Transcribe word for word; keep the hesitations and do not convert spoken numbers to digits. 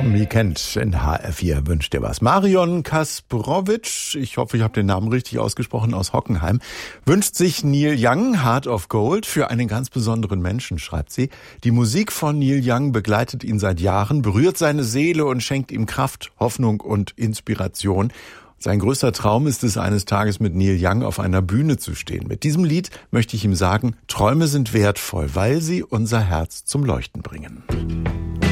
Tom Weekend in H R vier wünscht dir was. Marion Kasprowitsch, ich hoffe, ich habe den Namen richtig ausgesprochen, aus Hockenheim, wünscht sich Neil Young, Heart of Gold, für einen ganz besonderen Menschen, schreibt sie. Die Musik von Neil Young begleitet ihn seit Jahren, berührt seine Seele und schenkt ihm Kraft, Hoffnung und Inspiration. Sein größter Traum ist es, eines Tages mit Neil Young auf einer Bühne zu stehen. Mit diesem Lied möchte ich ihm sagen, Träume sind wertvoll, weil sie unser Herz zum Leuchten bringen.